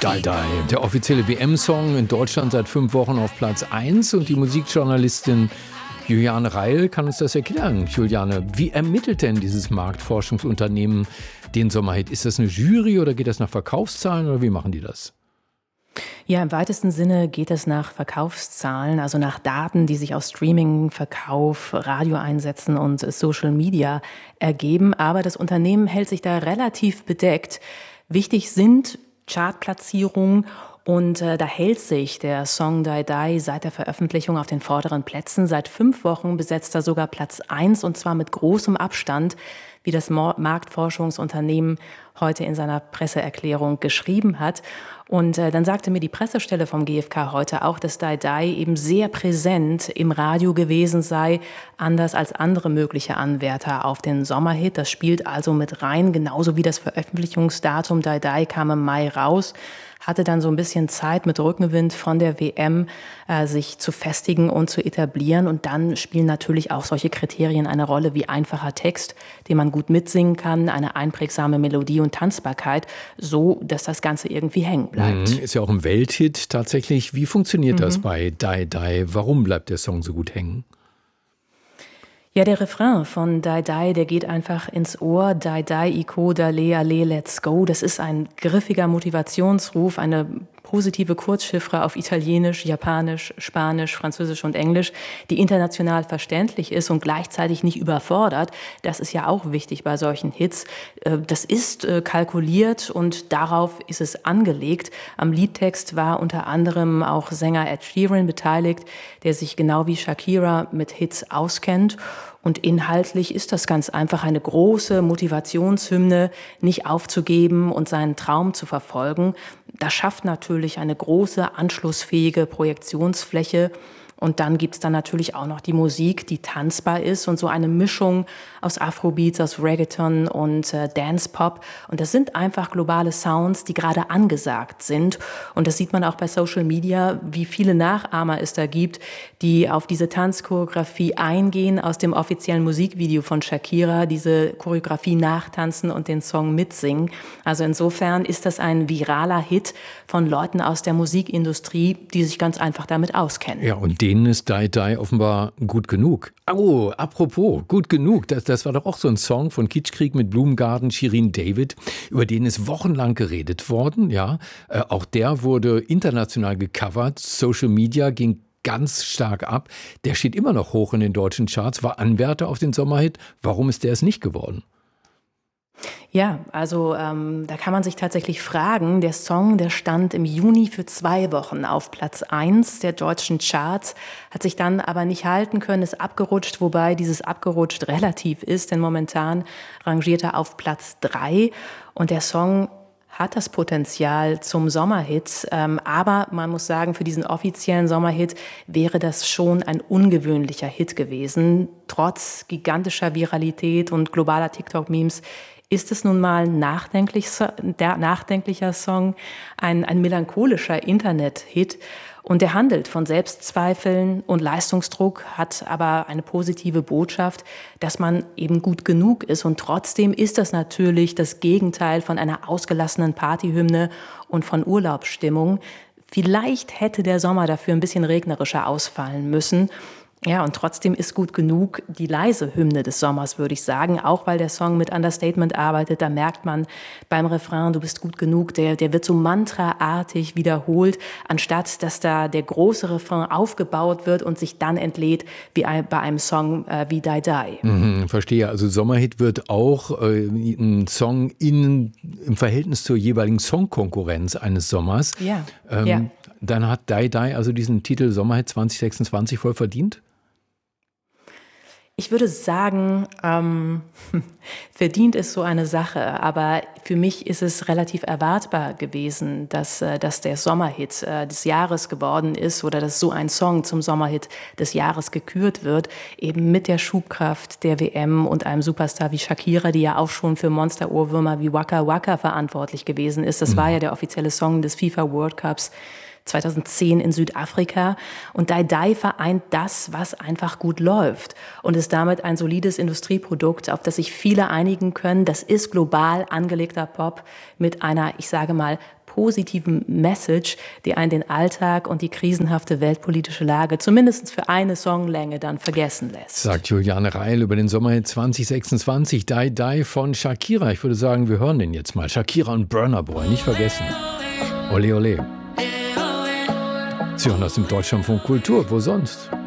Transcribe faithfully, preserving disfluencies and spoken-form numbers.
Die Die, der offizielle W M-Song in Deutschland seit fünf Wochen auf Platz eins. Und die Musikjournalistin Juliane Reil kann uns das erklären. Juliane, wie ermittelt denn dieses Marktforschungsunternehmen den Sommerhit? Ist das eine Jury oder geht das nach Verkaufszahlen oder wie machen die das? Ja, im weitesten Sinne geht es nach Verkaufszahlen, also nach Daten, die sich aus Streaming, Verkauf, Radioeinsätzen und Social Media ergeben. Aber das Unternehmen hält sich da relativ bedeckt. Wichtig sind Chartplatzierungen. Und äh, da hält sich der Song Die Die seit der Veröffentlichung auf den vorderen Plätzen. Seit fünf Wochen besetzt er sogar Platz eins und zwar mit großem Abstand, wie das Marktforschungsunternehmen heute in seiner Presseerklärung geschrieben hat. Und äh, dann sagte mir die Pressestelle vom G F K heute auch, dass Die Die eben sehr präsent im Radio gewesen sei, anders als andere mögliche Anwärter auf den Sommerhit. Das spielt also mit rein, genauso wie das Veröffentlichungsdatum. Die Die kam im Mai raus, hatte dann so ein bisschen Zeit mit Rückenwind von der W M, äh, sich zu festigen und zu etablieren. Und dann spielen natürlich auch solche Kriterien eine Rolle wie einfacher Text, den man gut mitsingen kann, eine einprägsame Melodie und Tanzbarkeit, so dass das Ganze irgendwie hängen bleibt. Mhm, ist ja auch ein Welthit tatsächlich. Wie funktioniert mhm. das bei Die Die? Warum bleibt der Song so gut hängen? Ja, der Refrain von Die Die, der geht einfach ins Ohr. Die Die, Iko, Dale, Ale, let's go. Das ist ein griffiger Motivationsruf, eine positive Kurzchiffre auf Italienisch, Japanisch, Spanisch, Französisch und Englisch, die international verständlich ist und gleichzeitig nicht überfordert. Das ist ja auch wichtig bei solchen Hits. Das ist kalkuliert und darauf ist es angelegt. Am Liedtext war unter anderem auch Sänger Ed Sheeran beteiligt, der sich genau wie Shakira mit Hits auskennt. Und inhaltlich ist das ganz einfach eine große Motivationshymne, nicht aufzugeben und seinen Traum zu verfolgen. Das schafft natürlich eine große, anschlussfähige Projektionsfläche. Und dann gibt's dann natürlich auch noch die Musik, die tanzbar ist und so eine Mischung aus Afrobeats, aus Reggaeton und äh, Dance-Pop. Und das sind einfach globale Sounds, die gerade angesagt sind. Und das sieht man auch bei Social Media, wie viele Nachahmer es da gibt, die auf diese Tanzchoreografie eingehen, aus dem offiziellen Musikvideo von Shakira diese Choreografie nachtanzen und den Song mitsingen. Also insofern ist das ein viraler Hit von Leuten aus der Musikindustrie, die sich ganz einfach damit auskennen. Ja, und denen ist Die Die offenbar gut genug. Oh, apropos, gut genug. Das, das war doch auch so ein Song von Kitschkrieg mit Blumengarten, Shirin David, über den ist wochenlang geredet worden. Ja, äh, auch der wurde international gecovert. Social Media ging ganz stark ab. Der steht immer noch hoch in den deutschen Charts, war Anwärter auf den Sommerhit. Warum ist der es nicht geworden? Ja, also ähm, da kann man sich tatsächlich fragen, der Song, der stand im Juni für zwei Wochen auf Platz eins der deutschen Charts, hat sich dann aber nicht halten können, ist abgerutscht, wobei dieses abgerutscht relativ ist, denn momentan rangiert er auf Platz drei und der Song hat das Potenzial zum Sommerhit, ähm, aber man muss sagen, für diesen offiziellen Sommerhit wäre das schon ein ungewöhnlicher Hit gewesen. Trotz gigantischer Viralität und globaler TikTok-Memes ist es nun mal ein nachdenklich, der nachdenklicher Song, ein, ein melancholischer Internet-Hit. Und der handelt von Selbstzweifeln und Leistungsdruck, hat aber eine positive Botschaft, dass man eben gut genug ist. Und trotzdem ist das natürlich das Gegenteil von einer ausgelassenen Partyhymne und von Urlaubsstimmung. Vielleicht hätte der Sommer dafür ein bisschen regnerischer ausfallen müssen. Ja, und trotzdem ist gut genug die leise Hymne des Sommers, würde ich sagen. Auch weil der Song mit Understatement arbeitet, da merkt man beim Refrain, du bist gut genug, der, der wird so mantraartig wiederholt, anstatt dass da der große Refrain aufgebaut wird und sich dann entlädt, wie bei einem Song äh, wie Die Die. Mhm, verstehe. Also Sommerhit wird auch äh, ein Song in, im Verhältnis zur jeweiligen Songkonkurrenz eines Sommers. Ja, ähm, ja. Dann hat Die Die also diesen Titel Sommerhit zwanzig sechsundzwanzig voll verdient? Ich würde sagen, ähm, verdient ist so eine Sache, aber für mich ist es relativ erwartbar gewesen, dass, dass der Sommerhit äh, des Jahres geworden ist oder dass so ein Song zum Sommerhit des Jahres gekürt wird, eben mit der Schubkraft der W M und einem Superstar wie Shakira, die ja auch schon für Monster-Ohrwürmer wie Waka Waka verantwortlich gewesen ist. Das mhm. war ja der offizielle Song des FIFA World Cups zweitausendzehn in Südafrika. Und Die Die vereint das, was einfach gut läuft und ist damit ein solides Industrieprodukt, auf das sich viele einigen können. Das ist global angelegter Pop mit einer, ich sage mal, positiven Message, die einen den Alltag und die krisenhafte weltpolitische Lage zumindest für eine Songlänge dann vergessen lässt. Sagt Juliane Reil über den Sommerhit zwanzig sechsundzwanzig, Die Die von Shakira. Ich würde sagen, wir hören den jetzt mal. Shakira und Burna Boy, nicht vergessen. Ole, ole. Sie hören aus dem Deutschlandfunk Kultur, wo sonst?